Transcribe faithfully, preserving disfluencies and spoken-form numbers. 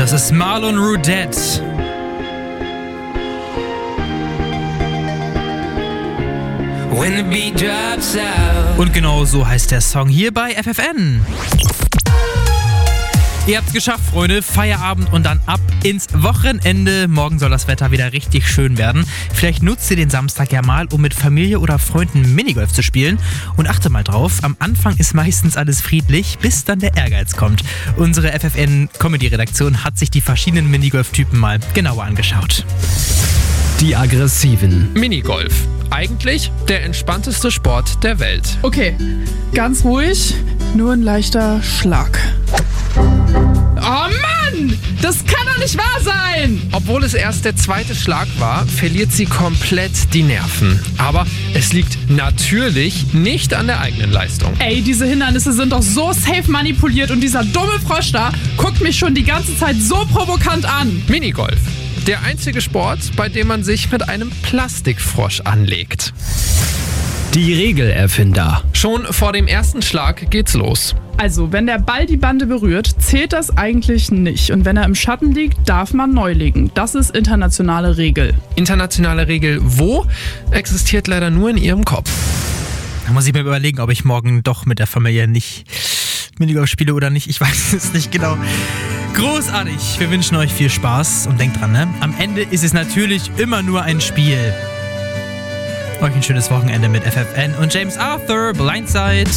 Das ist Marlon Rudette. When the beat drops out. Und genau so heißt der Song hier bei F F N. Ihr habt's geschafft, Freunde. Feierabend und dann ab ins Wochenende. Morgen soll das Wetter wieder richtig schön werden. Vielleicht nutzt ihr den Samstag ja mal, um mit Familie oder Freunden Minigolf zu spielen. Und achte mal drauf, am Anfang ist meistens alles friedlich, bis dann der Ehrgeiz kommt. Unsere F F N-Comedy-Redaktion hat sich die verschiedenen Minigolf-Typen mal genauer angeschaut. Die Aggressiven. Minigolf. Eigentlich der entspannteste Sport der Welt. Okay, ganz ruhig, nur ein leichter Schlag. Oh Mann, das kann doch nicht wahr sein! Obwohl es erst der zweite Schlag war, verliert sie komplett die Nerven. Aber es liegt natürlich nicht an der eigenen Leistung. Ey, diese Hindernisse sind doch so safe manipuliert und dieser dumme Frosch da guckt mich schon die ganze Zeit so provokant an. Minigolf. Der einzige Sport, bei dem man sich mit einem Plastikfrosch anlegt. Die Regelerfinder. Schon vor dem ersten Schlag geht's los. Also, wenn der Ball die Bande berührt, zählt das eigentlich nicht. Und wenn er im Schatten liegt, darf man neu legen. Das ist internationale Regel. Internationale Regel wo? Existiert leider nur in ihrem Kopf. Da muss ich mir überlegen, ob ich morgen doch mit der Familie nicht Minigolf spiele oder nicht. Ich weiß es nicht genau. Großartig. Wir wünschen euch viel Spaß und denkt dran, ne? Am Ende ist es natürlich immer nur ein Spiel. Euch ein schönes Wochenende mit F F N und James Arthur, Blindside.